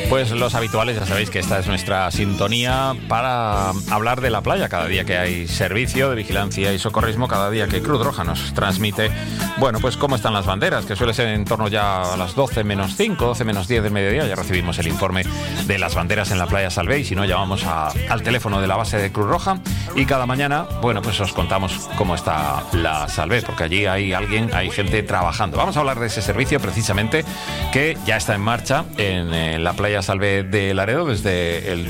Pues los habituales, ya sabéis que esta es nuestra sintonía para hablar de la playa. Cada día que hay servicio de vigilancia y socorrismo, cada día que Cruz Roja nos transmite, bueno, pues cómo están las banderas, que suele ser en torno ya a las 12 menos 5, 12 menos 10 del mediodía. Ya recibimos el informe de las banderas en la playa Salvé, y si no, llamamos al teléfono de la base de Cruz Roja y cada mañana, bueno, pues os contamos cómo está la Salvé, porque allí hay gente trabajando. Vamos a hablar de ese servicio precisamente, que ya está en marcha en la playa Salvé de Laredo desde el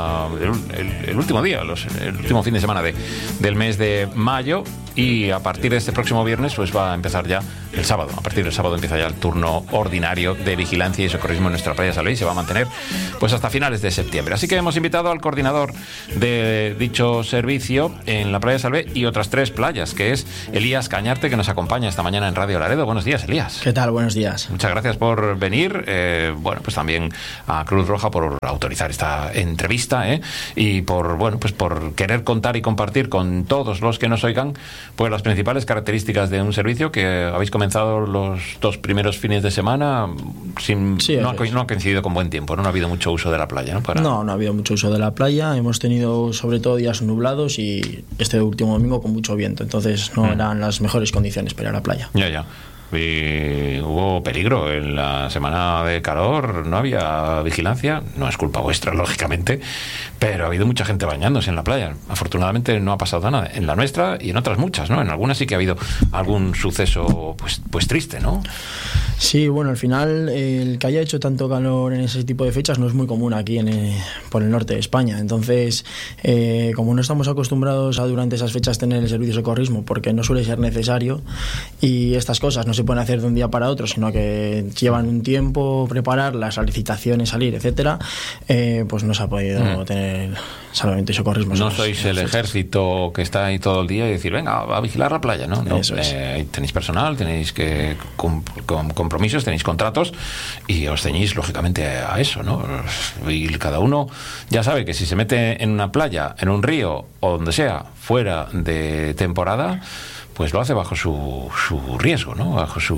último día, el último fin de semana del mes de mayo, y a partir de este próximo viernes pues va a empezar ya el sábado. A partir del sábado empieza ya el turno ordinario de vigilancia y socorrismo en nuestra playa Salvé, y se va a mantener pues hasta finales de septiembre. Así que hemos invitado al coordinador de dicho servicio en la playa Salvé y otras 3 playas, que es Elías Cañarte, que nos acompaña esta mañana en Radio Laredo. Buenos días, Elías. ¿Qué tal? Buenos días. Muchas gracias por venir. Bueno, pues también a Cruz Roja por autorizar esta entrevista, y por querer contar y compartir con todos los que nos oigan pues las principales características de un servicio que habéis comenzado los 2 primeros fines de semana no ha coincidido con buen tiempo, ¿no? No ha habido mucho uso de la playa, ¿no? No ha habido mucho uso de la playa. Hemos tenido sobre todo días nublados y este último domingo con mucho viento, entonces no eran las mejores condiciones para ir a la playa. Ya. Y hubo peligro en la semana de calor, no había vigilancia, no es culpa vuestra lógicamente, pero ha habido mucha gente bañándose en la playa. Afortunadamente no ha pasado nada en la nuestra y en otras muchas, ¿no? En algunas sí que ha habido algún suceso pues triste, ¿no? Sí, bueno, al final el que haya hecho tanto calor en ese tipo de fechas no es muy común aquí por el norte de España. Entonces, como no estamos acostumbrados a durante esas fechas tener el servicio de socorrismo, porque no suele ser necesario, y estas cosas no se pueden hacer de un día para otro, sino que llevan un tiempo prepararlas, las licitaciones, salir, etcétera, pues no se ha podido tener salvamento y socorrismo. No sois el ejército que está ahí todo el día y decir, venga, va a vigilar la playa, ¿no? Eso es. Tenéis personal, tenéis que compromisos, tenéis contratos y os ceñís lógicamente a eso, ¿no? Y cada uno ya sabe que si se mete en una playa, en un río o donde sea, fuera de temporada, pues lo hace bajo su riesgo, ¿no? Bajo su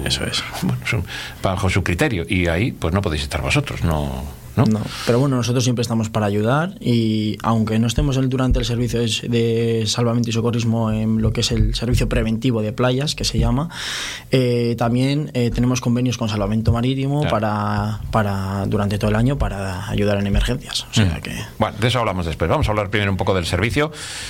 criterio, y ahí pues no podéis estar vosotros, ¿no? Pero bueno, nosotros siempre estamos para ayudar, y aunque no estemos durante el servicio de salvamento y socorrismo en lo que es el servicio preventivo de playas, que se llama, también tenemos convenios con Salvamento Marítimo, claro, para durante todo el año para ayudar en emergencias. O sea que... Bueno, de eso hablamos después. Vamos a hablar primero un poco del servicio.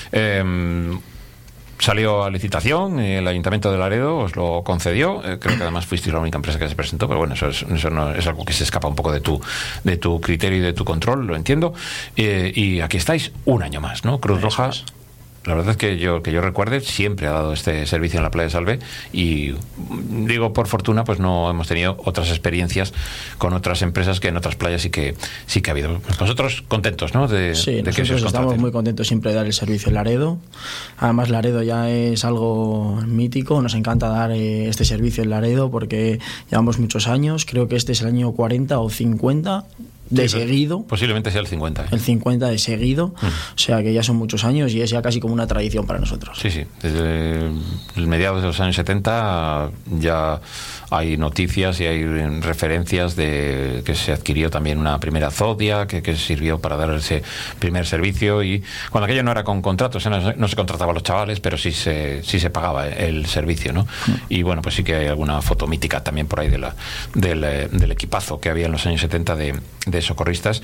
Salió a licitación, el Ayuntamiento de Laredo os lo concedió. Creo que además fuisteis la única empresa que se presentó, pero bueno, eso no es algo que se escapa un poco de tu criterio y de tu control, lo entiendo. Y aquí estáis un año más, ¿no? Cruz Roja, la verdad es que yo recuerde, siempre ha dado este servicio en la playa de Salvé, y digo por fortuna, pues no hemos tenido otras experiencias con otras empresas que en otras playas sí que ha habido. Nosotros contentos, ¿no? Sí, nosotros estamos muy contentos siempre de dar el servicio en Laredo. Además, Laredo ya es algo mítico, nos encanta dar este servicio en Laredo porque llevamos muchos años, creo que este es el año 40 o 50 de seguido. Posiblemente sea el 50. El 50 de seguido, o sea que ya son muchos años y es ya casi como una tradición para nosotros. Sí, desde el mediados de los años 70 ya hay noticias y hay referencias de que se adquirió también una primera Zodia que sirvió para dar ese primer servicio, y cuando aquello no era con contratos, no se contrataba a los chavales, pero sí se pagaba el servicio, ¿no? Y bueno, pues sí que hay alguna foto mítica también por ahí del equipazo que había en los años 70 de socorristas,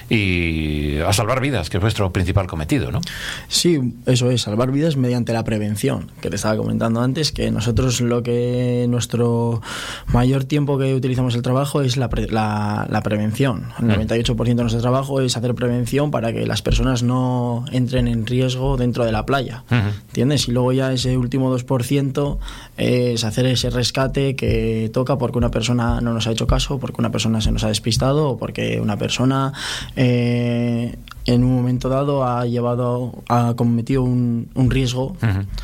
y a salvar vidas, que es vuestro principal cometido, ¿no? Sí, eso es, salvar vidas mediante la prevención, que te estaba comentando antes, que nosotros nuestro mayor tiempo que utilizamos el trabajo es la prevención. El 98% de nuestro trabajo es hacer prevención para que las personas no entren en riesgo dentro de la playa, ¿entiendes? Y luego ya ese último 2% es hacer ese rescate que toca porque una persona no nos ha hecho caso, porque una persona se nos ha despistado, o porque una persona en un momento dado ha cometido un riesgo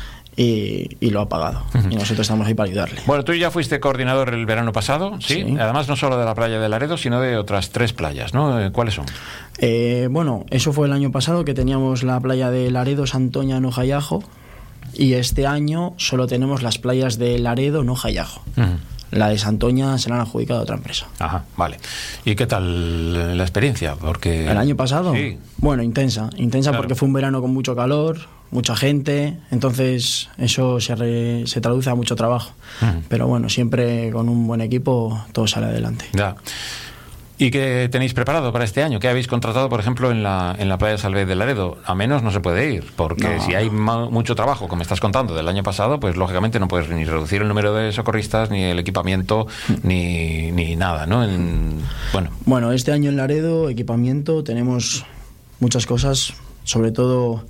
y lo ha pagado. Y nosotros estamos ahí para ayudarle. Bueno, tú ya fuiste coordinador el verano pasado, ¿sí? Además no solo de la playa de Laredo, sino de otras 3 playas, ¿no? ¿Cuáles son? Bueno, eso fue el año pasado, que teníamos la playa de Laredo, Santoña, Noja y Ajo, y este año solo tenemos las playas de Laredo, Noja y Ajo. La de Santoña se la han adjudicado a otra empresa. Ajá, vale. ¿Y qué tal la experiencia? Porque ¿El año pasado? Sí. Bueno, intensa claro. Porque fue un verano con mucho calor, mucha gente, entonces eso se traduce a mucho trabajo. Pero bueno, siempre con un buen equipo todo sale adelante. Ya. ¿Y qué tenéis preparado para este año? ¿Qué habéis contratado, por ejemplo, en la playa Salvé de Laredo? A menos no se puede ir, porque si hay mucho trabajo, como me estás contando, del año pasado, pues lógicamente no puedes ni reducir el número de socorristas, ni el equipamiento, ni nada, ¿no? Bueno, este año en Laredo, equipamiento, tenemos muchas cosas, sobre todo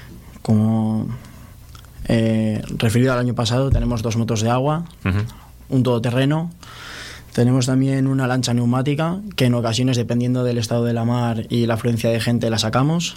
como referido al año pasado, tenemos 2 motos de agua, un todoterreno. Tenemos también una lancha neumática, que en ocasiones, dependiendo del estado de la mar y la afluencia de gente, la sacamos.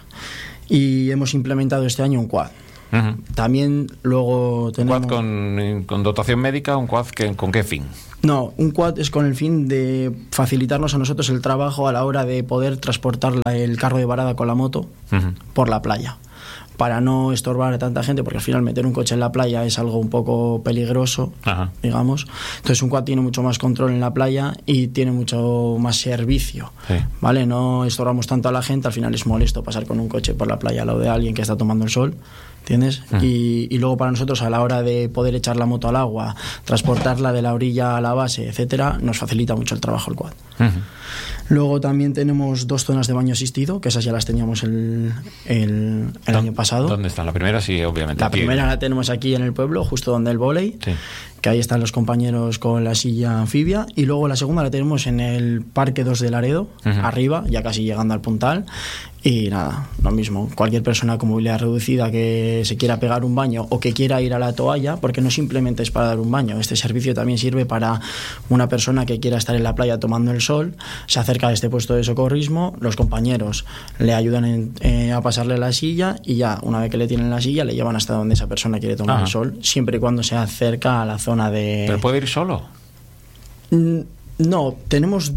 Y hemos implementado este año un quad. También luego tenemos... ¿Un quad con dotación médica? ¿Un quad con qué fin? No, un quad es con el fin de facilitarnos a nosotros el trabajo a la hora de poder transportar el carro de varada con la moto por la playa, para no estorbar a tanta gente, porque al final meter un coche en la playa es algo un poco peligroso, digamos. Entonces un quad tiene mucho más control en la playa y tiene mucho más servicio, ¿vale? No estorbamos tanto a la gente, al final es molesto pasar con un coche por la playa al lado de alguien que está tomando el sol, ¿entiendes? Y luego para nosotros, a la hora de poder echar la moto al agua, transportarla de la orilla a la base, etcétera, nos facilita mucho el trabajo el quad. Luego también tenemos 2 zonas de baño asistido, que esas ya las teníamos el año pasado. ¿Dónde están? La primera, sí, obviamente. La primera la tenemos aquí en el pueblo, justo donde el vóley, que ahí están los compañeros con la silla anfibia. Y luego la segunda la tenemos en el Parque 2 de Laredo, arriba, ya casi llegando al puntal. Y nada, lo mismo, cualquier persona con movilidad reducida que se quiera pegar un baño o que quiera ir a la toalla, porque no simplemente es para dar un baño, este servicio también sirve para una persona que quiera estar en la playa tomando el sol, se acerca a este puesto de socorrismo, los compañeros le ayudan a pasarle la silla y ya, una vez que le tienen la silla, le llevan hasta donde esa persona quiere tomar el sol, siempre y cuando se acerca a la zona de... ¿Pero puede ir solo? No, tenemos...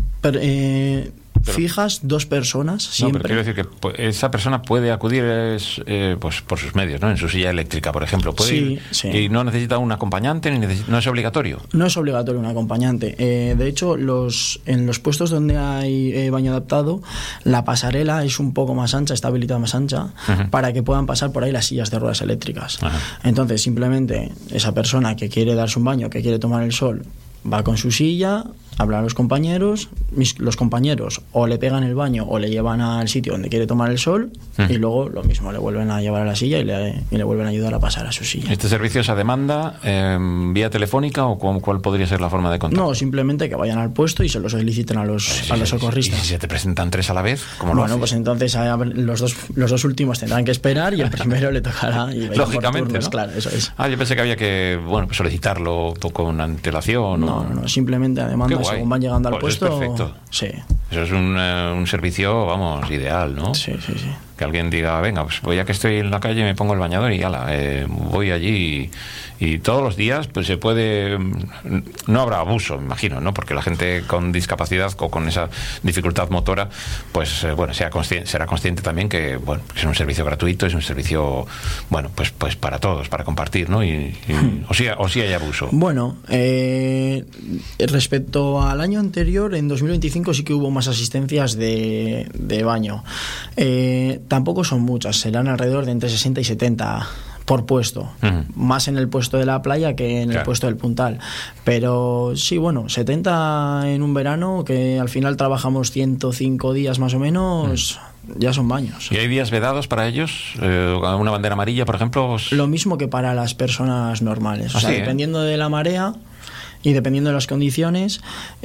fijas 2 personas siempre. No, pero quiero decir que esa persona puede acudir pues por sus medios, ¿no? En su silla eléctrica, por ejemplo. ¿Puede ir? Y no necesita un acompañante, no es obligatorio. No es obligatorio un acompañante. De hecho, en los puestos donde hay baño adaptado, la pasarela es un poco más ancha, está habilitada más ancha, para que puedan pasar por ahí las sillas de ruedas eléctricas. Entonces, simplemente esa persona que quiere darse un baño, que quiere tomar el sol, va con su silla, habla a los compañeros o le pegan el baño o le llevan al sitio donde quiere tomar el sol y luego lo mismo, le vuelven a llevar a la silla y le vuelven a ayudar a pasar a su silla. ¿Este servicio es a demanda, vía telefónica o cuál podría ser la forma de contacto? No, simplemente que vayan al puesto y se lo soliciten a los socorristas. ¿Y si se te presentan 3 a la vez? ¿Cómo lo haces? Pues entonces los dos últimos tendrán que esperar y el primero le tocará ir lógicamente, por turnos, ¿no? Claro, eso es. Yo pensé que había que solicitarlo con antelación. No, simplemente a demanda. Según van llegando al puesto. Es perfecto. Sí. Eso es un servicio, vamos, ideal, ¿no? Sí. Que alguien diga, venga, pues ya que estoy en la calle me pongo el bañador y voy allí y todos los días pues se puede, no habrá abuso, me imagino, ¿no? Porque la gente con discapacidad o con esa dificultad motora, pues será consciente también que es un servicio gratuito, es un servicio, pues para todos, para compartir, ¿no? O sí hay abuso. Bueno, respecto al año anterior, en 2025 sí que hubo más asistencias de baño. Tampoco son muchas, serán alrededor de entre 60 y 70 por puesto, más en el puesto de la playa que en el puesto del puntal, pero sí, 70 en un verano, que al final trabajamos 105 días más o menos, ya son baños. ¿Y hay días vedados para ellos? ¿Una bandera amarilla, por ejemplo? Lo mismo que para las personas normales, dependiendo de la marea y dependiendo de las condiciones,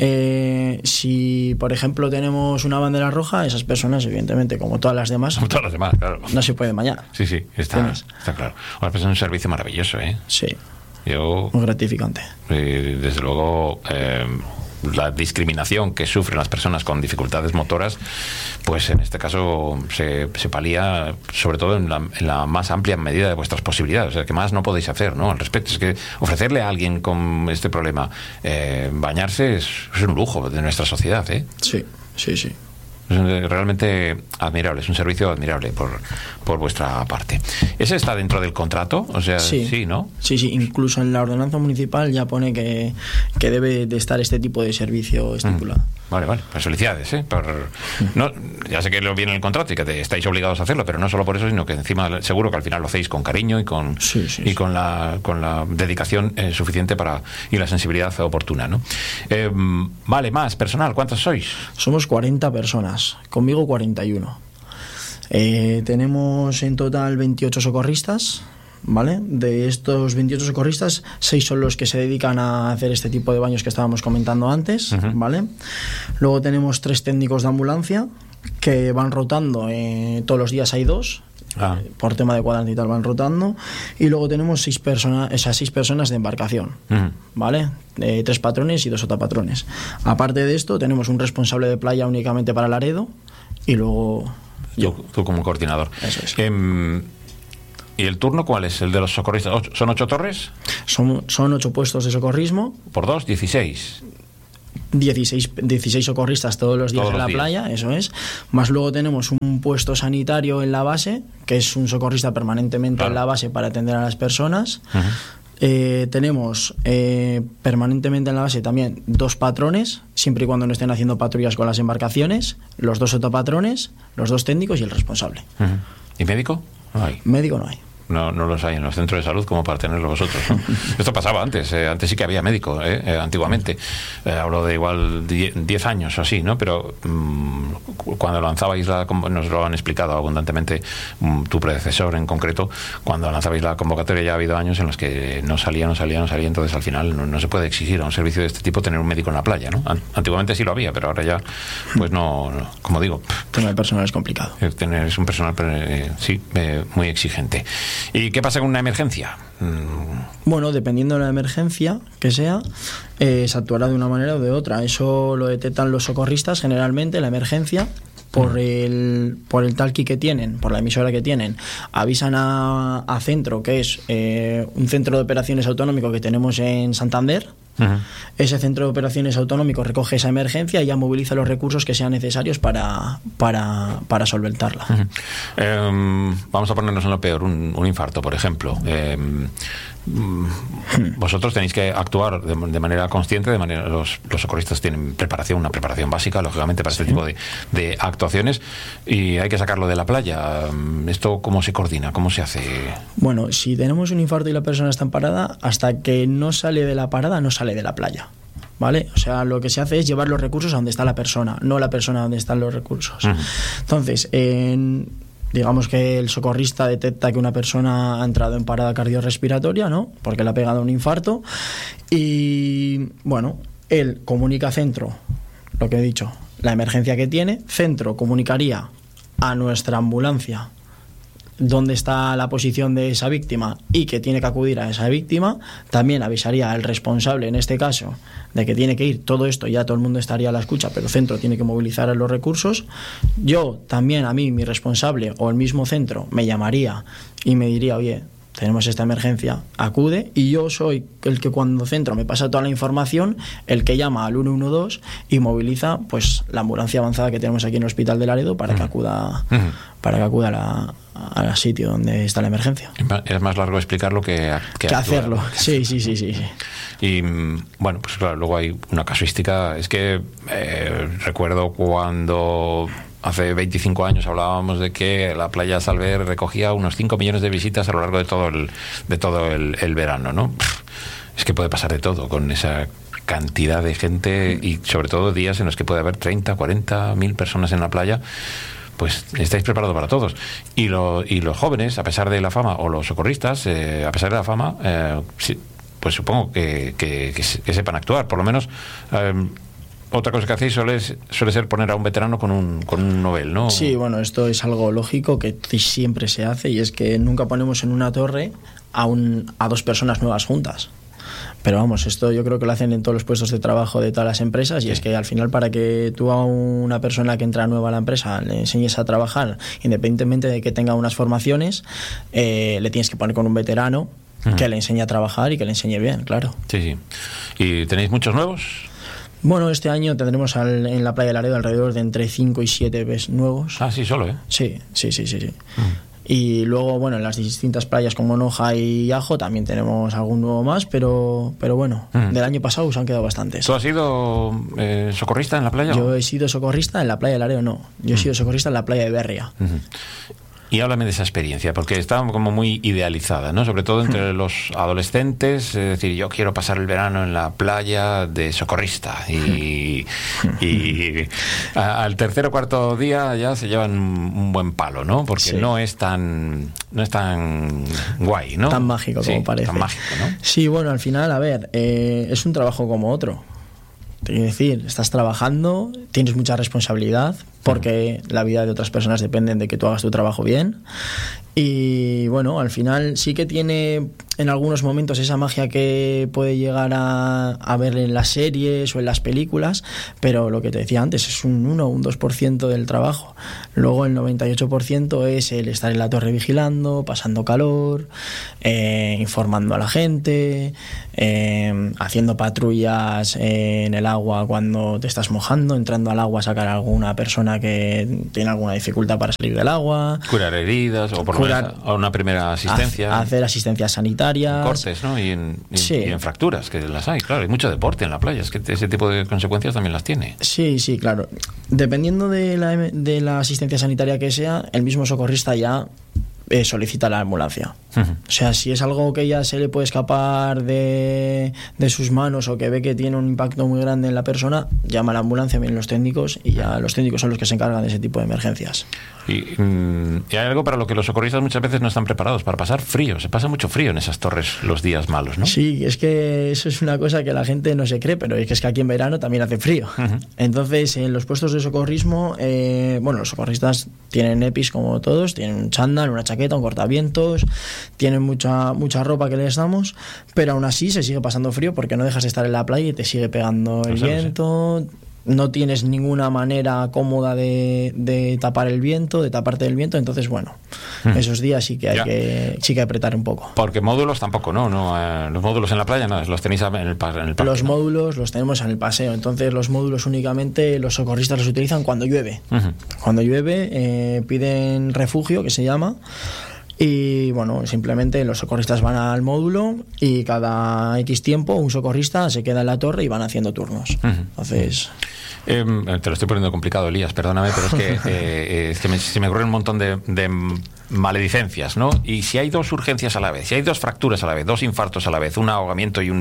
si por ejemplo tenemos una bandera roja, esas personas evidentemente como todas las demás, claro, no se pueden bañar. Sí, está claro. Pues es un servicio maravilloso, Sí. Muy gratificante. Desde luego, la discriminación que sufren las personas con dificultades motoras, pues en este caso se palía sobre todo en la más amplia medida de vuestras posibilidades, o sea, que más no podéis hacer, ¿no? Al respecto, es que ofrecerle a alguien con este problema bañarse es un lujo de nuestra sociedad, ¿eh? Sí. Es realmente admirable, es un servicio admirable por vuestra parte. ¿Ese está dentro del contrato? O sea, sí, ¿no? Sí, incluso en la ordenanza municipal ya pone que debe de estar este tipo de servicio estipulado. Vale, pues felicidades, no, ya sé que lo viene en el contrato y que estáis obligados a hacerlo, pero no solo por eso, sino que encima seguro que al final lo hacéis con cariño y con la dedicación suficiente y la sensibilidad oportuna, ¿no? Vale, más personal, ¿cuántos sois? Somos 40 personas, conmigo 41. Tenemos en total 28 socorristas, ¿vale? De estos 28 socorristas, 6 son los que se dedican a hacer este tipo de baños que estábamos comentando antes, ¿vale? Luego tenemos 3 técnicos de ambulancia que van rotando, todos los días hay 2. Por tema de cuadrante y tal van rotando, y luego tenemos 6 personas de embarcación, ¿vale? 3 patrones y 2 sotapatrones. Aparte de esto tenemos un responsable de playa únicamente para Laredo y luego tú como coordinador. Eso es. ¿Y el turno cuál es? ¿El de los socorristas? ¿Son 8 torres? Son 8 puestos de socorrismo. ¿Por 2? 16. 16 socorristas todos los días en la playa, eso es. Más luego tenemos un puesto sanitario en la base, que es un socorrista permanentemente en la base para atender a las personas. Tenemos permanentemente en la base también 2 patrones, siempre y cuando no estén haciendo patrullas con las embarcaciones, los 2 sotapatrones, los 2 técnicos y el responsable. ¿Y médico? No hay. Médico no hay. No los hay en los centros de salud como para tenerlo vosotros, ¿no? Esto pasaba antes sí que había médico, antiguamente. Hablo de igual 10 años o así, ¿no? Pero cuando lanzabais nos lo han explicado abundantemente tu predecesor en concreto, cuando lanzabais la convocatoria ya ha habido años en los que no salía, entonces al final no se puede exigir a un servicio de este tipo tener un médico en la playa, ¿no? Antiguamente sí lo había, pero ahora ya pues no como digo. Tener personal es complicado. Tener un personal muy exigente. ¿Y qué pasa con una emergencia? Bueno, dependiendo de la emergencia que sea, se actuará de una manera o de otra. Eso lo detectan los socorristas generalmente, la emergencia, por el talkie que tienen, por la emisora que tienen. Avisan a Centro, que es un centro de operaciones autonómico que tenemos en Santander. Ese centro de operaciones autonómico recoge esa emergencia y ya moviliza los recursos que sean necesarios para solventarla. Vamos a ponernos en lo peor, un infarto, por ejemplo. Vosotros tenéis que actuar de manera consciente, los socorristas tienen una preparación básica, lógicamente, para este tipo de actuaciones, y hay que sacarlo de la playa. ¿Esto cómo se coordina? ¿Cómo se hace? Bueno, si tenemos un infarto y la persona está en parada, hasta que no sale de la parada, no sale de la playa, ¿vale? O sea, lo que se hace es llevar los recursos a donde está la persona, no la persona donde están los recursos. Entonces, digamos que el socorrista detecta que una persona ha entrado en parada cardiorrespiratoria, ¿no? Porque le ha pegado un infarto, y bueno, él comunica a Centro, lo que he dicho, la emergencia que tiene. Centro comunicaría a nuestra ambulancia dónde está la posición de esa víctima y que tiene que acudir a esa víctima. También avisaría al responsable, en este caso, de que tiene que ir. Todo esto ya todo el mundo estaría a la escucha, pero Centro tiene que movilizar los recursos. Yo también, a mí, mi responsable o el mismo Centro me llamaría y me diría: oye, tenemos esta emergencia, acude. Y yo soy el que, cuando Centro me pasa toda la información, el que llama al 112 y moviliza pues la ambulancia avanzada que tenemos aquí en el Hospital de Laredo para que acuda al sitio donde está la emergencia. Es más largo explicarlo que hacerlo. Sí. Y bueno, pues claro, luego hay una casuística. Es que recuerdo cuando hace 25 años hablábamos de que la playa Salver recogía unos 5 millones de visitas a lo largo de todo el verano, ¿no? Es que puede pasar de todo con esa cantidad de gente, y sobre todo días en los que puede haber 30, 40 mil personas en la playa. Pues estáis preparados para todos. Y los jóvenes, a pesar de la fama, o los socorristas, a pesar de la fama, pues supongo que sepan actuar. Por lo menos, otra cosa que hacéis suele ser poner a un veterano con un novel, ¿no? Sí, bueno, esto es algo lógico que siempre se hace, y es que nunca ponemos en una torre a 2 personas nuevas juntas. Pero vamos, esto yo creo que lo hacen en todos los puestos de trabajo de todas las empresas, y es que al final, para que tú a una persona que entra nueva a la empresa le enseñes a trabajar, independientemente de que tenga unas formaciones, le tienes que poner con un veterano que le enseñe a trabajar y que le enseñe bien, claro. Sí. ¿Y tenéis muchos nuevos? Bueno, este año tendremos en la playa de Laredo alrededor de entre 5 y 7 PES nuevos. Ah, sí, solo, ¿eh? Sí. Y luego, bueno, en las distintas playas como Noja y Ajo también tenemos algún nuevo más, pero bueno, del año pasado se han quedado bastantes. ¿Tú has sido socorrista en la playa? Yo he sido socorrista en la playa de Laredo, no. Yo he sido socorrista en la playa de Berria. Y háblame de esa experiencia, porque está como muy idealizada, ¿no? Sobre todo entre los adolescentes, es decir, yo quiero pasar el verano en la playa de socorrista y al tercer o cuarto día ya se llevan un buen palo, ¿no? Porque sí. no es tan guay, ¿no? Tan mágico como parece. Tan mágico, ¿no? Sí, bueno, al final, a ver, es un trabajo como otro. Es decir, estás trabajando, tienes mucha responsabilidad, porque la vida de otras personas dependen de que tú hagas tu trabajo bien. Y bueno, al final sí que tiene en algunos momentos esa magia que puede llegar a ver en las series o en las películas, pero lo que te decía antes es un 1 o un 2% del trabajo. Luego el 98% es el estar en la torre vigilando, pasando calor, informando a la gente, haciendo patrullas en el agua cuando te estás mojando, entrando al agua a sacar a alguna persona que tiene alguna dificultad para salir del agua, curar heridas o por lo menos a una primera asistencia, hacer asistencias sanitarias, cortes, ¿no? Y sí. en fracturas, que las hay, claro, hay mucho deporte en la playa, es que ese tipo de consecuencias también las tiene. Sí, claro, dependiendo de la asistencia sanitaria que sea, el mismo socorrista ya solicita la ambulancia. O sea, si es algo que ya se le puede escapar de sus manos o que ve que tiene un impacto muy grande en la persona, llama a la ambulancia, vienen los técnicos y ya los técnicos son los que se encargan de ese tipo de emergencias. Y hay algo para lo que los socorristas muchas veces no están preparados, para pasar frío. Se pasa mucho frío en esas torres los días malos, ¿no? Sí, es que eso es una cosa que la gente no se cree, pero es que aquí en verano también hace frío. Entonces, en los puestos de socorrismo, los socorristas tienen EPIs como todos, tienen un chándal, una chaqueta, un cortavientos, tienen mucha ropa que les damos, pero aún así se sigue pasando frío porque no dejas de estar en la playa y te sigue pegando el viento. No tienes ninguna manera cómoda de tapar el viento, de taparte del viento, entonces bueno, esos días sí que hay que apretar un poco. Porque módulos tampoco, ¿no? Los módulos en la playa no, los tenéis en el parque. Los módulos los tenemos en el paseo, entonces los módulos únicamente los socorristas los utilizan cuando llueve. Cuando llueve piden refugio, que se llama. Y bueno, simplemente los socorristas van al módulo y cada X tiempo un socorrista se queda en la torre y van haciendo turnos. Entonces... te lo estoy poniendo complicado, Elías, perdóname, pero es que se me ocurren un montón de maledicencias, ¿no? Y si hay dos urgencias a la vez, si hay dos fracturas a la vez, dos infartos a la vez, un ahogamiento y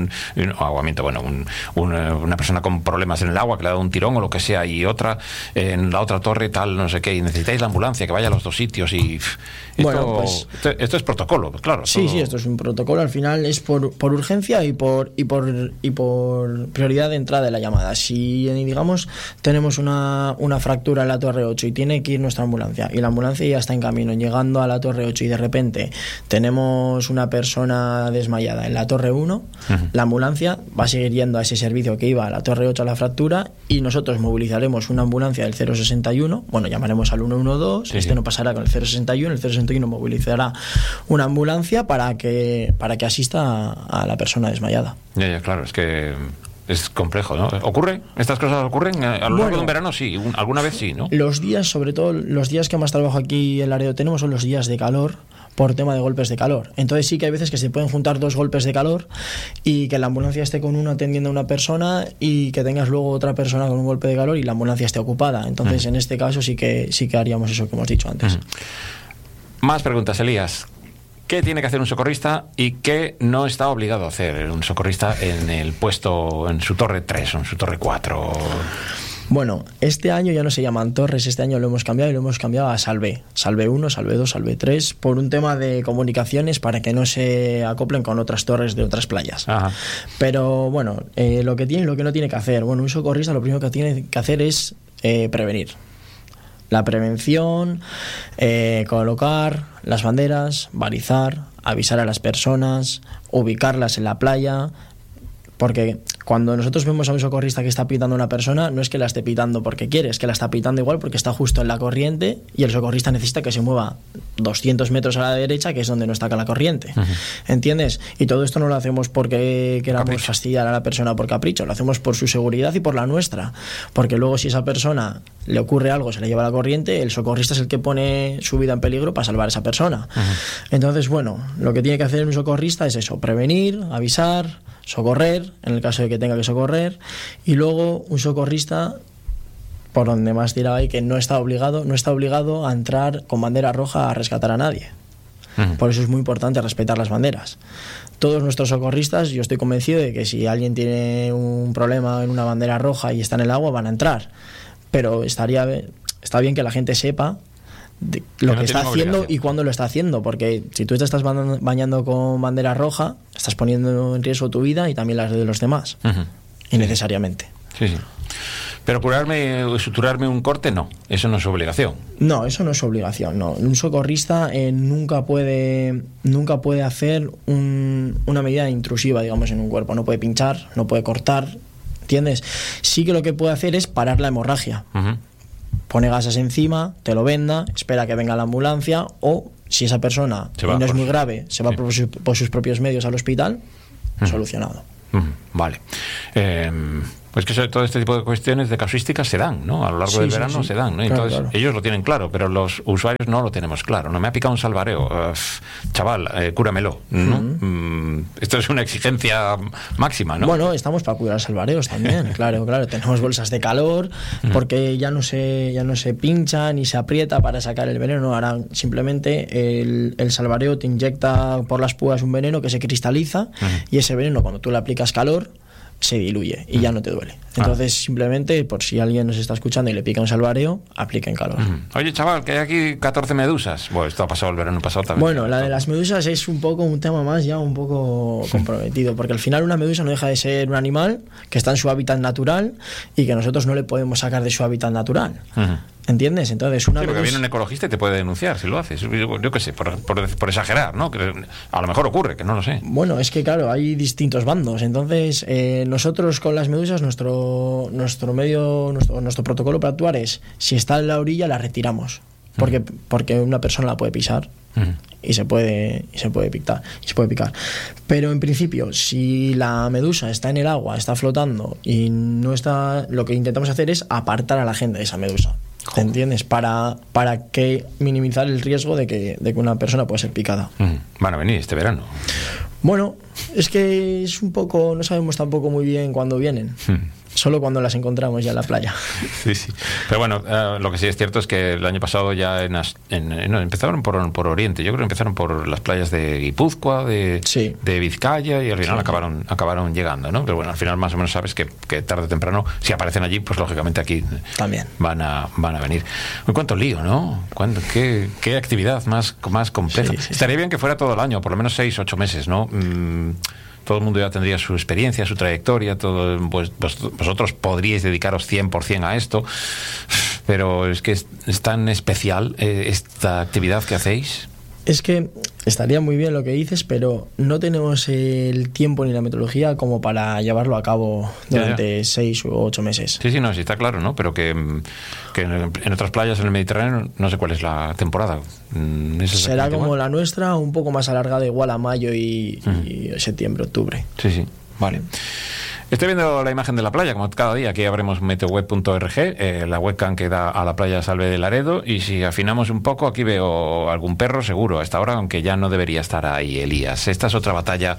una persona con problemas en el agua que le ha dado un tirón o lo que sea, y otra en la otra torre tal, no sé qué, y necesitáis la ambulancia que vaya a los dos sitios y... Esto es protocolo, claro. Sí, esto es un protocolo, al final es por urgencia y por prioridad de entrada de la llamada. Si, digamos, tenemos una fractura en la torre 8 y tiene que ir nuestra ambulancia y la ambulancia ya está en camino llegando a la torre 8 y de repente tenemos una persona desmayada en la torre 1, la ambulancia va a seguir yendo a ese servicio que iba a la torre 8 a la fractura y nosotros movilizaremos una ambulancia del 061, llamaremos al 112, no pasará con el 061, el 061 movilizará una ambulancia para que asista a la persona desmayada. Ya, claro, es que es complejo, ¿no? ¿Ocurre? ¿Estas cosas ocurren? A lo largo de un verano sí, alguna vez sí, ¿no? Los días, sobre todo los días que más trabajo aquí en Laredo tenemos son los días de calor, por tema de golpes de calor. Entonces sí que hay veces que se pueden juntar dos golpes de calor y que la ambulancia esté con uno atendiendo a una persona y que tengas luego otra persona con un golpe de calor y la ambulancia esté ocupada. Entonces en este caso sí que haríamos eso que hemos dicho antes. Más preguntas, Elías. ¿Qué tiene que hacer un socorrista y qué no está obligado a hacer un socorrista en el puesto, en su torre 3 o en su torre 4? Bueno, este año ya no se llaman torres, este año lo hemos cambiado y lo hemos cambiado a Salve. Salve 1, Salve 2, Salve 3, por un tema de comunicaciones para que no se acoplen con otras torres de otras playas. Ajá. Pero bueno, lo que tiene y lo que no tiene que hacer. Bueno, un socorrista lo primero que tiene que hacer es prevenir. La prevención, colocar las banderas, balizar, avisar a las personas, ubicarlas en la playa, porque cuando nosotros vemos a un socorrista que está pitando a una persona, no es que la esté pitando porque quiere, es que la está pitando igual porque está justo en la corriente y el socorrista necesita que se mueva 200 metros a la derecha, que es donde no está la corriente. ¿Entiendes? Y todo esto no lo hacemos porque queramos fastidiar a la persona por capricho, lo hacemos por su seguridad y por la nuestra. Porque luego, si a esa persona le ocurre algo, se le lleva la corriente, el socorrista es el que pone su vida en peligro para salvar a esa persona. Entonces, bueno, lo que tiene que hacer un socorrista es eso: prevenir, avisar, socorrer, en el caso de que tenga que socorrer, y luego un socorrista, por donde más tiraba ahí, que no está obligado a entrar con bandera roja a rescatar a nadie. Por eso es muy importante respetar las banderas. Todos nuestros socorristas, yo estoy convencido de que si alguien tiene un problema en una bandera roja y está en el agua, van a entrar. Pero está bien que la gente sepa lo que está haciendo y cuándo lo está haciendo, porque si tú te estás bañando con bandera roja, estás poniendo en riesgo tu vida y también las de los demás, innecesariamente. Sí. Pero curarme o suturarme un corte, no, eso no es obligación. No, eso no es obligación, no. Un socorrista nunca puede hacer una medida intrusiva, digamos, en un cuerpo. No puede pinchar, no puede cortar, ¿entiendes? Sí que lo que puede hacer es parar la hemorragia. Pone gases encima, te lo venda, espera que venga la ambulancia, o si esa persona no es muy grave, se va por sus propios medios al hospital, solucionado. Vale. Pues que todo este tipo de cuestiones de casuísticas se dan, ¿no? A lo largo del verano se dan, ¿no? Entonces, claro. Ellos lo tienen claro, pero los usuarios no lo tenemos claro. No me ha picado un salvareo, chaval, cúramelo, ¿no? Esto es una exigencia máxima, ¿no? Bueno, estamos para cuidar salvareos también, claro. Tenemos bolsas de calor, porque ya no se pincha ni se aprieta para sacar el veneno. Ahora simplemente el salvareo te inyecta por las púas un veneno que se cristaliza, y ese veneno, cuando tú le aplicas calor, se diluye y ya no te duele. Entonces, simplemente, por si alguien nos está escuchando y le pica un salvareo, aplica en calor. Oye, chaval, que hay aquí 14 medusas. Bueno, esto ha pasado el verano pasado también. Bueno, la de las medusas es un tema más ya un poco comprometido, porque al final una medusa no deja de ser un animal que está en su hábitat natural y que nosotros no le podemos sacar de su hábitat natural. ¿Entiendes? Entonces, porque viene un ecologista y te puede denunciar si lo haces. Yo qué sé, por exagerar, ¿no? Que a lo mejor ocurre, que no lo sé. Bueno, es que claro, hay distintos bandos. Entonces, nosotros con las medusas, nuestro protocolo para actuar es: si está en la orilla, la retiramos. Porque una persona la puede pisar y se puede picar. Pero en principio, si la medusa está en el agua, está flotando y no está, lo que intentamos hacer es apartar a la gente de esa medusa. ¿Te entiendes? Para que minimizar el riesgo de que una persona pueda ser picada. Van a venir este verano. Bueno, es que es un poco, no sabemos tampoco muy bien cuándo vienen. Solo cuando las encontramos ya en la playa. Sí. Pero bueno, lo que sí es cierto es que el año pasado ya empezaron por Oriente. Yo creo que empezaron por las playas de Guipúzcoa, de Vizcaya, y al final acabaron llegando, ¿no? Pero bueno, al final más o menos sabes que tarde o temprano, si aparecen allí, pues lógicamente aquí también van a venir. ¿Cuánto lío, no? ¿Qué actividad más compleja? Sí. Estaría bien que fuera todo el año, por lo menos 6-8 meses, ¿no? Todo el mundo ya tendría su experiencia, su trayectoria, vosotros podríais dedicaros 100% a esto, pero es que es tan especial esta actividad que hacéis. Es que estaría muy bien lo que dices, pero no tenemos el tiempo ni la metodología como para llevarlo a cabo durante 6 u 8 meses. Sí, no, sí está claro, ¿no? Pero que en otras playas en el Mediterráneo no sé cuál es la temporada. Será como la nuestra, un poco más alargada, igual a mayo y septiembre, octubre. Sí, vale. Estoy viendo la imagen de la playa, como cada día. Aquí abrimos meteoweb.org, la webcam que da a la playa Salve de Laredo, y si afinamos un poco, aquí veo algún perro seguro a esta hora, aunque ya no debería estar ahí, Elías. Esta es otra batalla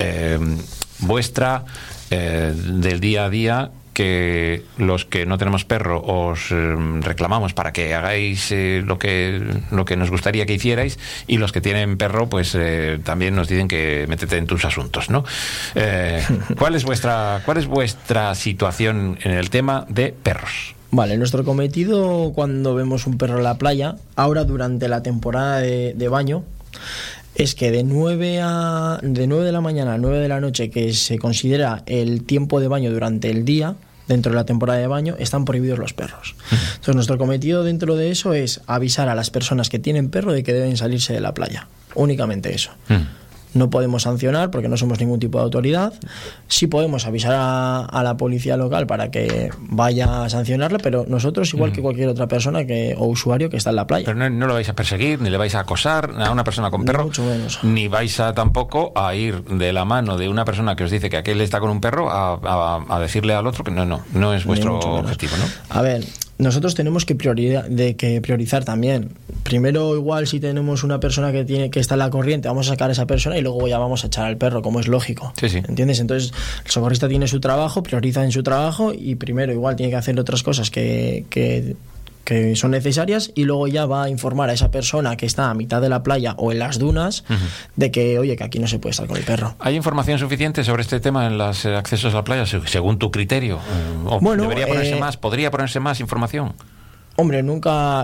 vuestra, del día a día, que los que no tenemos perro os reclamamos para que hagáis lo que nos gustaría que hicierais, y los que tienen perro pues también nos dicen que métete en tus asuntos, ¿no? ¿Cuál es vuestra situación en el tema de perros? Vale, nuestro cometido cuando vemos un perro en la playa, ahora durante la temporada de baño, es que de 9 de la mañana a 9 de la noche, que se considera el tiempo de baño durante el día, dentro de la temporada de baño, están prohibidos los perros. Entonces, nuestro cometido dentro de eso es avisar a las personas que tienen perro de que deben salirse de la playa. Únicamente eso. No podemos sancionar porque no somos ningún tipo de autoridad. Sí podemos avisar a la policía local para que vaya a sancionarle, pero nosotros, igual que cualquier otra persona o usuario que está en la playa. Pero no lo vais a perseguir, ni le vais a acosar a una persona con perro, mucho menos. Ni vais a tampoco a ir de la mano de una persona que os dice que aquel está con un perro a decirle al otro que no es vuestro objetivo, ¿no? A ver, nosotros tenemos que priorizar también. Primero, igual si tenemos una persona que está en la corriente, vamos a sacar a esa persona y luego ya vamos a echar al perro, como es lógico. Sí. ¿Entiendes? Entonces, el socorrista tiene su trabajo, prioriza en su trabajo y primero igual tiene que hacer otras cosas que son necesarias y luego ya va a informar a esa persona que está a mitad de la playa o en las dunas de que, oye, que aquí no se puede estar con el perro. ¿Hay información suficiente sobre este tema en los accesos a la playa, según tu criterio? Bueno, ¿Podría ponerse más información? Hombre, nunca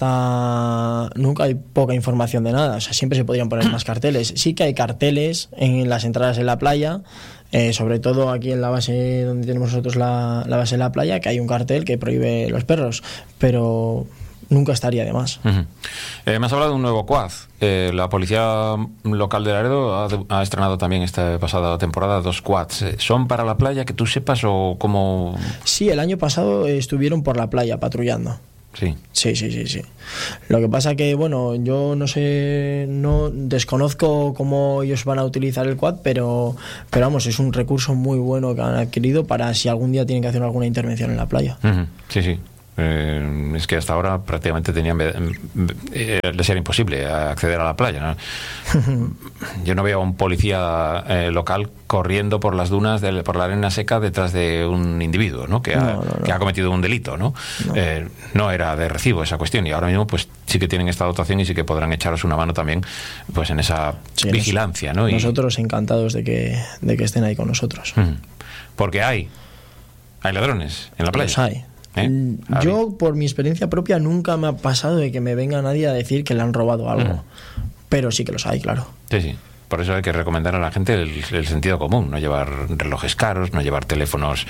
hay poca información de nada. O sea, siempre se podrían poner más carteles. Sí que hay carteles en las entradas en la playa, sobre todo aquí en la base donde tenemos nosotros la base de la playa, que hay un cartel que prohíbe los perros, pero nunca estaría de más. Me has hablado de un nuevo quad. La policía local de Laredo ha estrenado también esta pasada temporada 2 quads. ¿Son para la playa, que tú sepas, o cómo? Sí, el año pasado estuvieron por la playa patrullando. Sí. Sí. Lo que pasa que, bueno, yo no desconozco cómo ellos van a utilizar el quad, pero vamos, es un recurso muy bueno que han adquirido para si algún día tienen que hacer alguna intervención en la playa. Sí. Es que hasta ahora prácticamente les era imposible acceder a la playa, ¿no? Yo no veo a un policía local corriendo por las dunas, por la arena seca detrás de un individuo, ¿no? Que ha cometido un delito, ¿no? No era de recibo esa cuestión, y ahora mismo pues sí que tienen esta dotación y sí que podrán echaros una mano también pues en esa vigilancia, ¿no? Nosotros encantados de que estén ahí con nosotros. Porque hay ladrones en la playa. Los hay. Yo, por mi experiencia propia, nunca me ha pasado de que me venga nadie a decir que le han robado algo, pero sí que los hay, claro. Sí. Por eso hay que recomendar a la gente el sentido común, no llevar relojes caros, no llevar teléfonos...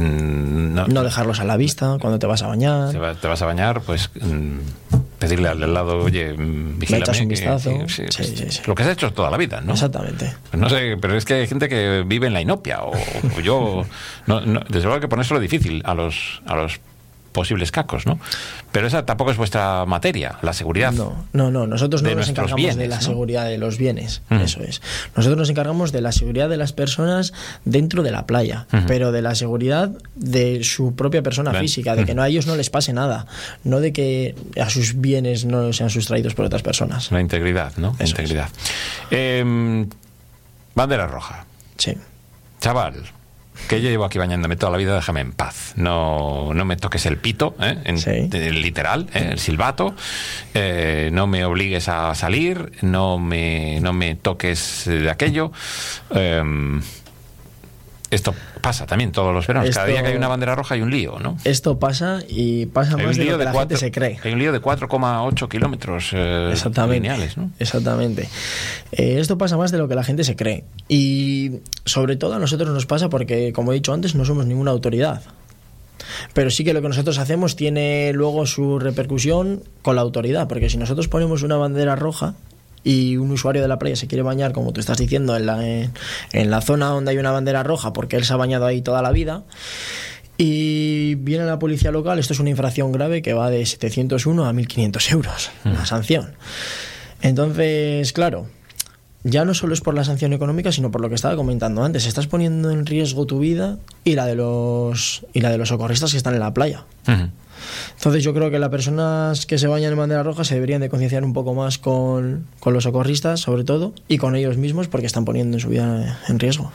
No dejarlos a la vista cuando te vas a bañar. Te vas a bañar, pues pedirle al lado, oye, vigílame. Me echas un vistazo. Sí. Lo que has hecho toda la vida, ¿no? Exactamente. Pues no sé, pero es que hay gente que vive en la inopia, o yo... desde luego hay que ponérselo difícil a los posibles cacos, ¿no? Pero esa tampoco es vuestra materia, la seguridad. No, nosotros no nos encargamos bienes, de la seguridad de los bienes, eso es. Nosotros nos encargamos de la seguridad de las personas dentro de la playa, pero de la seguridad de su propia persona física, de que a ellos no les pase nada, no de que a sus bienes no sean sustraídos por otras personas. La integridad, ¿no? La integridad. Bandera roja. Sí. Chaval, que yo llevo aquí bañándome toda la vida, déjame en paz. No me toques el pito, literal, el silbato. No me obligues a salir, no me toques de aquello. Esto pasa también todos los veranos. Cada día que hay una bandera roja hay un lío, ¿no? Esto pasa, y pasa más de lo que la gente se cree. Hay un lío de 4,8 kilómetros lineales, ¿no? Exactamente. Esto pasa más de lo que la gente se cree. Y sobre todo a nosotros nos pasa porque, como he dicho antes, no somos ninguna autoridad. Pero sí que lo que nosotros hacemos tiene luego su repercusión con la autoridad. Porque si nosotros ponemos una bandera roja y un usuario de la playa se quiere bañar, como tú estás diciendo, en la zona donde hay una bandera roja, porque él se ha bañado ahí toda la vida, y viene la policía local, esto es una infracción grave que va de 701 a 1.500 euros, la sanción. Entonces, claro, ya no solo es por la sanción económica, sino por lo que estaba comentando antes. Estás poniendo en riesgo tu vida y la de los socorristas que están en la playa. Entonces yo creo que las personas que se bañan en bandera roja se deberían de concienciar un poco más con los socorristas, sobre todo, y con ellos mismos, porque están poniendo su vida en riesgo.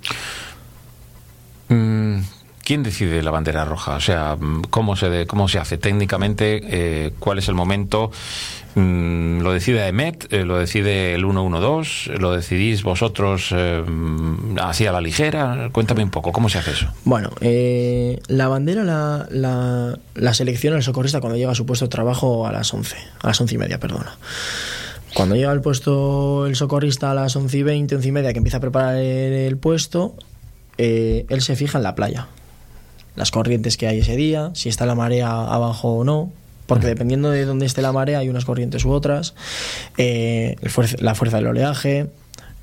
¿Quién decide la bandera roja? O sea, ¿cómo se hace técnicamente? ¿Cuál es el momento? ¿Lo decide EMET? ¿Lo decide el 112? ¿Lo decidís vosotros así a la ligera? Cuéntame un poco, ¿cómo se hace eso? Bueno, la bandera la selecciona el socorrista cuando llega a su puesto de trabajo a las 11:30, perdona. Cuando llega al puesto el socorrista a las 11:20, 11:30, que empieza a preparar el puesto, él se fija en la playa, las corrientes que hay ese día, si está la marea abajo o no, porque dependiendo de dónde esté la marea hay unas corrientes u otras, la fuerza del oleaje,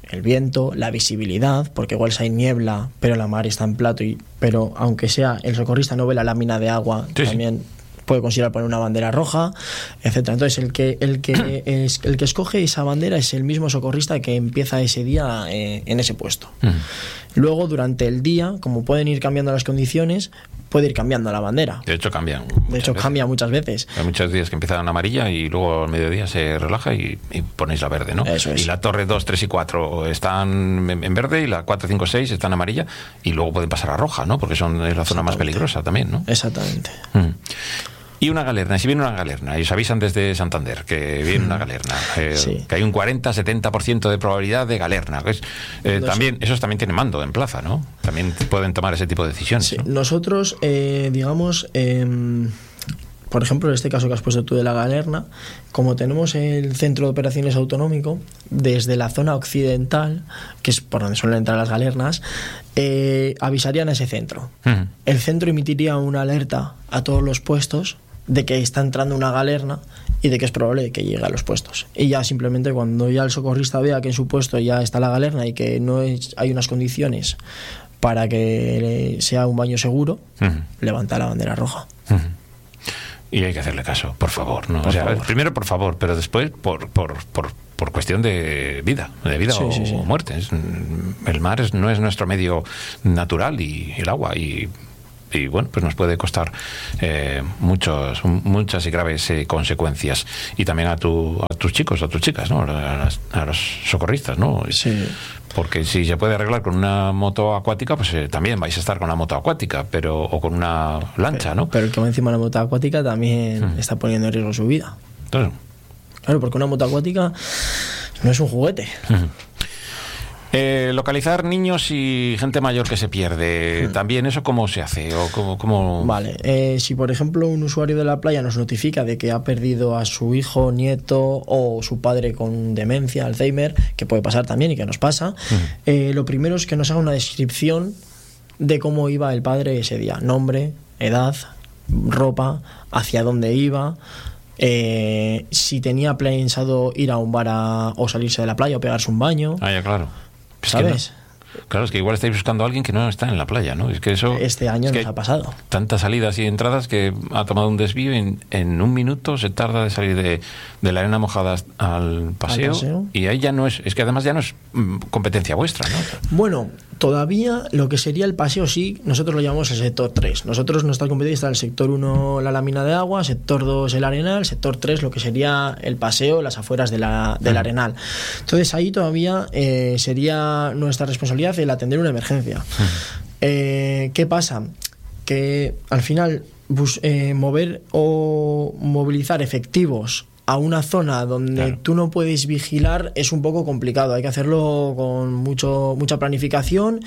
el viento, la visibilidad, porque igual si hay niebla, pero la mar está en plato, pero aunque sea el socorrista no ve la lámina de agua, sí, también puede considerar poner una bandera roja, etcétera. Entonces el que escoge esa bandera es el mismo socorrista que empieza ese día en ese puesto. Luego, durante el día, como pueden ir cambiando las condiciones, puede ir cambiando la bandera. De hecho, cambian. Cambia muchas veces. Hay muchos días que empiezan en amarilla y luego al mediodía se relaja y ponéis la verde, ¿no? Eso es. Y la torre 2, 3 y 4 están en verde y la 4, 5, 6 están en amarilla y luego pueden pasar a roja, ¿no? Porque es la zona más peligrosa también, ¿no? Exactamente. Y una galerna, si viene una galerna, y os avisan desde Santander que viene una galerna, sí, que hay un 40-70% de probabilidad de galerna. También, esos también tienen mando en plaza, ¿no? También pueden tomar ese tipo de decisiones. Sí. ¿No? Nosotros, digamos, por ejemplo, en este caso que has puesto tú de la galerna, como tenemos el centro de operaciones autonómico, desde la zona occidental, que es por donde suelen entrar las galernas, avisarían a ese centro. El centro emitiría una alerta a todos los puestos de que está entrando una galerna y de que es probable que llegue a los puestos. Y ya simplemente cuando ya el socorrista vea que en su puesto ya está la galerna y que hay unas condiciones para que sea un baño seguro, levanta la bandera roja. Y hay que hacerle caso, por favor, ¿no? Favor. Primero por favor, pero después por cuestión de vida sí. Muerte. El mar no es nuestro medio natural y el agua y bueno, pues nos puede costar muchas y graves consecuencias. Y también a tus chicos, a tus chicas, ¿no? A los socorristas, ¿no? Sí. Porque si se puede arreglar con una moto acuática, pues también vais a estar con la moto acuática, o con una lancha, ¿no? Pero el que va encima de la moto acuática también está poniendo en riesgo su vida. Claro, porque una moto acuática no es un juguete. Localizar niños y gente mayor que se pierde, también eso cómo se hace o cómo... Vale, si por ejemplo un usuario de la playa nos notifica de que ha perdido a su hijo, nieto o su padre con demencia, Alzheimer, que puede pasar también y que nos pasa, lo primero es que nos haga una descripción de cómo iba el padre ese día, nombre, edad, ropa, hacia dónde iba, si tenía pensado ir a un bar o salirse de la playa o pegarse un baño. Ah, ya, claro. ¿Sabes? Claro, es que igual estáis buscando a alguien que no está en la playa, ¿no? Es que eso... Este año nos ha pasado. Tantas salidas y entradas que ha tomado un desvío y en un minuto se tarda de salir de la arena mojada al paseo. Y ahí ya no es que además ya no es competencia vuestra, ¿no? Bueno, todavía lo que sería el paseo sí, nosotros lo llamamos el sector 3. Nosotros, nuestra competencia está en el sector 1, la lámina de agua, sector 2, el arenal, sector 3, lo que sería el paseo, las afueras del arenal. Entonces ahí todavía sería nuestra responsabilidad el atender una emergencia. ¿Qué pasa? Que al final mover o movilizar efectivos a una zona donde tú no puedes vigilar es un poco complicado. Hay que hacerlo con mucha planificación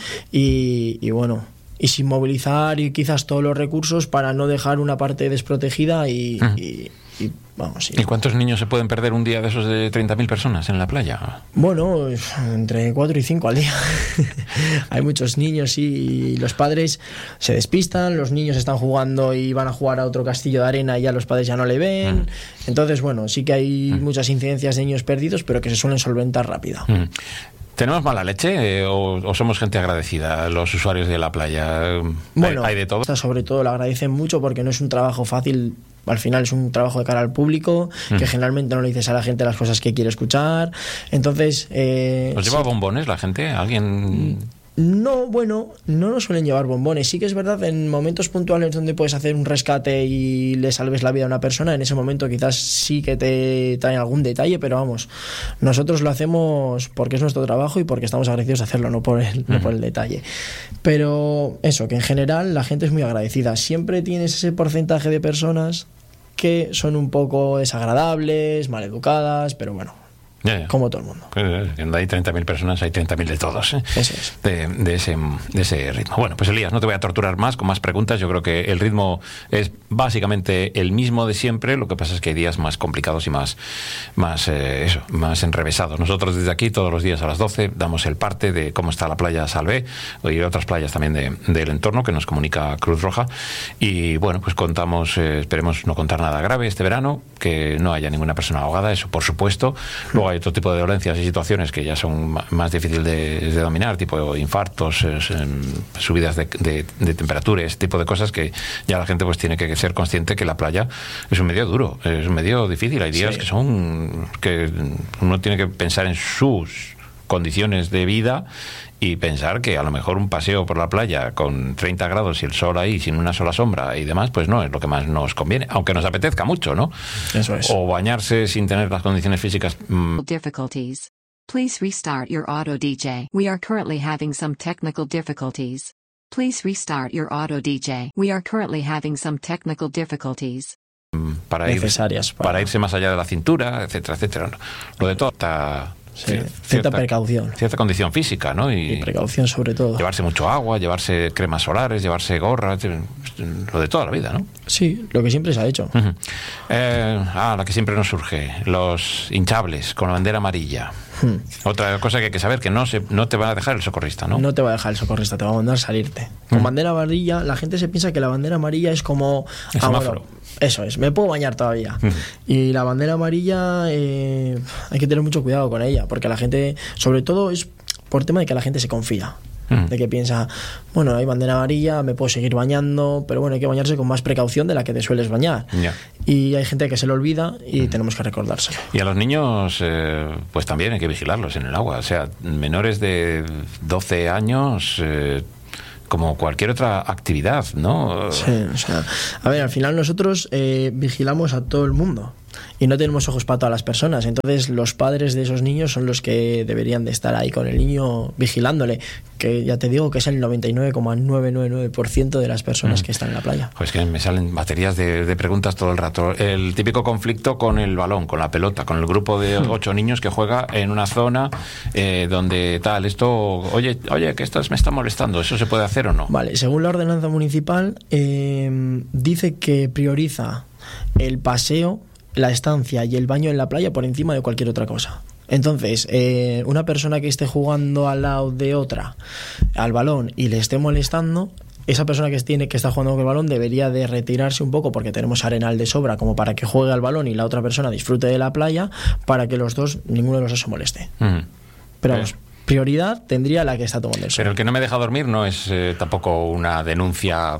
y bueno, y sin movilizar y quizás todos los recursos para no dejar una parte desprotegida y vamos. Sí. ¿Y cuántos niños se pueden perder un día de esos de 30.000 personas en la playa? Bueno, entre 4 y 5 al día. Hay muchos niños y los padres se despistan, los niños están jugando y van a jugar a otro castillo de arena y ya los padres ya no le ven. Entonces, bueno, sí que hay muchas incidencias de niños perdidos, pero que se suelen solventar rápido. ¿Tenemos mala leche o somos gente agradecida, los usuarios de la playa? Bueno, ¿hay de todo? Sobre todo lo agradecen mucho porque no es un trabajo fácil. Al final es un trabajo de cara al público, que generalmente no le dices a la gente las cosas que quiere escuchar. Entonces... ¿Os lleva bombones la gente? ¿Alguien...? No, bueno, no nos suelen llevar bombones. Sí que es verdad, en momentos puntuales donde puedes hacer un rescate y le salves la vida a una persona, en ese momento quizás sí que te traen algún detalle, pero vamos, nosotros lo hacemos porque es nuestro trabajo y porque estamos agradecidos a hacerlo, no por el detalle. Pero eso, que en general la gente es muy agradecida. Siempre tienes ese porcentaje de personas que son un poco desagradables, maleducadas, pero bueno, como todo el mundo. Cuando hay 30.000 personas, hay 30.000 de todos, ¿eh? Eso es. De ese ritmo. Bueno, pues Elías, no te voy a torturar más con más preguntas. Yo creo que el ritmo es básicamente el mismo de siempre. Lo que pasa es que hay días más complicados y más enrevesados. Nosotros desde aquí, todos los días a las 12, damos el parte de cómo está la playa Salvé y otras playas también del entorno que nos comunica Cruz Roja. Y bueno, pues contamos, esperemos no contar nada grave este verano. que no haya ninguna persona ahogada, eso por supuesto. Luego hay otro tipo de dolencias y situaciones que ya son más difíciles de dominar, tipo infartos, subidas de temperatura, ese tipo de cosas que ya la gente pues tiene que ser consciente que la playa es un medio duro, es un medio difícil. Hay días que uno tiene que pensar en sus condiciones de vida y pensar que a lo mejor un paseo por la playa con 30 grados y el sol ahí sin una sola sombra y demás, pues no es lo que más nos conviene, aunque nos apetezca mucho, ¿no? Eso es. O bañarse sin tener las condiciones físicas. Difficulties. Please restart your auto DJ. We are currently having some technical difficulties. Please restart your auto DJ. We are currently having some technical difficulties. Necesarias para irse más allá de la cintura, etcétera, etcétera. Lo de todo está... cierta precaución. Cierta condición física, ¿no? Y precaución sobre todo. Llevarse mucho agua, llevarse cremas solares, llevarse gorras, lo de toda la vida, ¿no? Sí, lo que siempre se ha hecho. La que siempre nos surge, los hinchables con la bandera amarilla. Otra cosa que hay que saber, que no te va a dejar el socorrista, ¿no? No te va a dejar el socorrista, te va a mandar salirte. Con bandera amarilla, la gente se piensa que la bandera amarilla es como... El semáforo. Bueno, eso es, me puedo bañar todavía. Y la bandera amarilla hay que tener mucho cuidado con ella, porque la gente, sobre todo es por tema de que la gente se confía. De que piensa, bueno, hay bandera amarilla, me puedo seguir bañando, pero bueno, hay que bañarse con más precaución de la que te sueles bañar. Y hay gente que se lo olvida y tenemos que recordárselo. Y a los niños, pues también hay que vigilarlos en el agua. O sea, menores de 12 años... como cualquier otra actividad, ¿no? Sí, o sea, a ver, al final nosotros vigilamos a todo el mundo y no tenemos ojos para todas las personas. Entonces los padres de esos niños son los que deberían de estar ahí con el niño vigilándole, que ya te digo que es el 99,999% de las personas que están en la playa. Pues que me salen baterías de preguntas todo el rato. El típico conflicto con el balón, con la pelota, con el grupo de 8 niños que juega en una zona donde tal, esto, oye, que esto me está molestando, ¿eso se puede hacer o no? Vale, según la ordenanza municipal dice que prioriza el paseo, la estancia y el baño en la playa por encima de cualquier otra cosa. Entonces, una persona que esté jugando al lado de otra al balón y le esté molestando, esa persona que está jugando con el balón debería de retirarse un poco, porque tenemos arenal de sobra como para que juegue al balón y la otra persona disfrute de la playa, para que ninguno de los dos se moleste. Pero vamos, prioridad tendría la que está tomando el sol. Pero el que no me deja dormir no es tampoco una denuncia...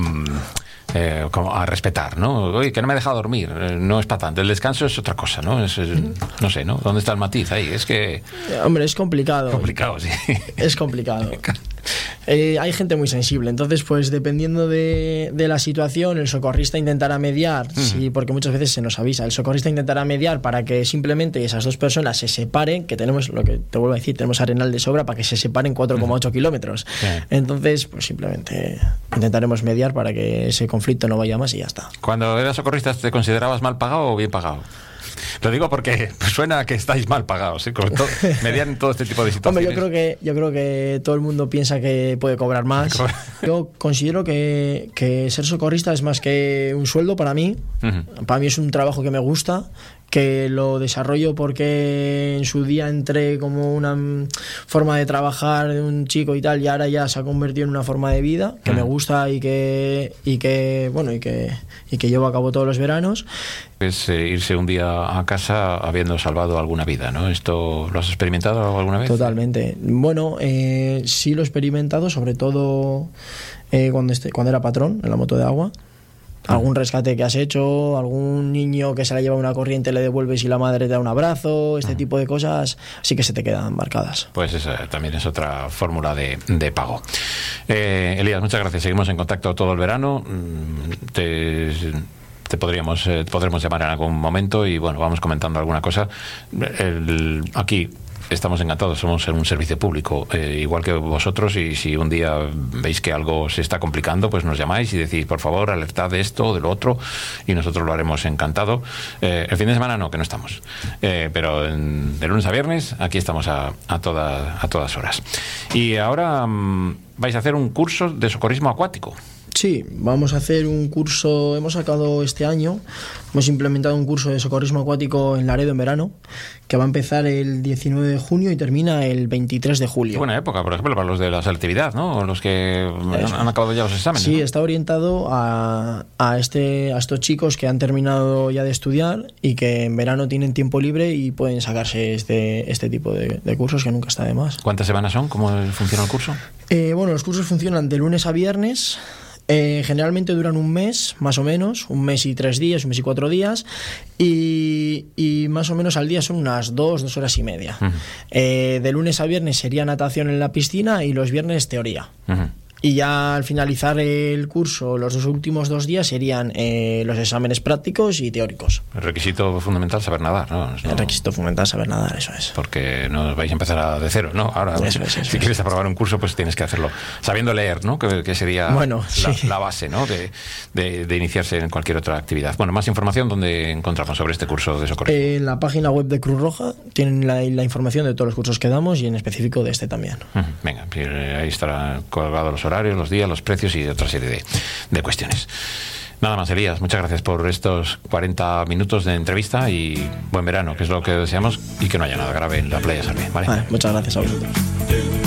como a respetar, ¿no? Oye, que no me deja dormir, no es para tanto. El descanso es otra cosa, ¿no? No sé, ¿no? ¿Dónde está el matiz ahí? Es que... Hombre, es complicado. Complicado, sí. Es complicado. Hay gente muy sensible, entonces pues dependiendo de la situación, el socorrista intentará mediar, sí, porque muchas veces se nos avisa, el socorrista intentará mediar para que simplemente esas dos personas se separen, que tenemos, lo que te vuelvo a decir, tenemos arenal de sobra para que se separen 4,8 kilómetros. Entonces pues simplemente intentaremos mediar para que ese conflicto no vaya más y ya está. Cuando eras socorrista, ¿te considerabas mal pagado o bien pagado? Lo digo porque suena a que estáis mal pagados, ¿sí? Median en todo este tipo de situaciones. Hombre, yo creo que todo el mundo piensa que puede cobrar más. Yo considero que ser socorrista es más que un sueldo para mí. Para mí es un trabajo que me gusta, que lo desarrollo porque en su día entré como una forma de trabajar de un chico y tal, y ahora ya se ha convertido en una forma de vida que me gusta y que llevo a cabo todos los veranos. Es irse un día a casa habiendo salvado alguna vida, ¿no? ¿Esto lo has experimentado alguna vez? Totalmente. Bueno, sí lo he experimentado, sobre todo cuando era patrón en la moto de agua. Algún rescate que has hecho, algún niño que se la lleva una corriente le devuelves y la madre te da un abrazo, este tipo de cosas sí que se te quedan marcadas. Pues esa también es otra fórmula de pago. Elías, muchas gracias. Seguimos en contacto todo el verano. Podremos llamar en algún momento y bueno, vamos comentando alguna cosa. Aquí estamos encantados, somos un servicio público, igual que vosotros, y si un día veis que algo se está complicando, pues nos llamáis y decís, por favor, alertad de esto o de lo otro, y nosotros lo haremos encantado. El fin de semana no, que no estamos, pero de lunes a viernes aquí estamos a todas horas. Y ahora vais a hacer un curso de socorrismo acuático. Sí, vamos a hacer un curso, hemos implementado un curso de socorrismo acuático en Laredo en verano, que va a empezar el 19 de junio y termina el 23 de julio. Buena época, por ejemplo, para los de la selectividad, ¿no? O los que han acabado ya los exámenes. Sí, ¿no? está orientado a estos chicos que han terminado ya de estudiar y que en verano tienen tiempo libre y pueden sacarse este tipo de cursos, que nunca está de más. ¿Cuántas semanas son? ¿Cómo funciona el curso? Bueno, los cursos funcionan de lunes a viernes. Generalmente duran un mes, más o menos, un mes y 3 días, un mes y 4 días, y más o menos al día son unas 2 horas y media. Uh-huh. De lunes a viernes sería natación en la piscina y los viernes teoría. Uh-huh. Y ya al finalizar el curso, los 2 últimos 2 días serían los exámenes prácticos y teóricos. El requisito fundamental es saber nadar, ¿no? El requisito fundamental es saber nadar, eso es. Porque no vais a empezar de cero, ¿no? Ahora, eso si quieres aprobar un curso, pues tienes que hacerlo sabiendo leer, ¿no? Que sería la base, ¿no? De iniciarse en cualquier otra actividad. Bueno, más información, ¿dónde encontramos sobre este curso de socorrismo? En la página web de Cruz Roja tienen la información de todos los cursos que damos y en específico de este también. Venga, ahí estará colgado los horarios, los días, los precios y otra serie de cuestiones. Nada más, Elías, muchas gracias por estos 40 minutos de entrevista y buen verano, que es lo que deseamos, y que no haya nada grave en la playa Sarmiento, ¿vale? Muchas gracias a vosotros.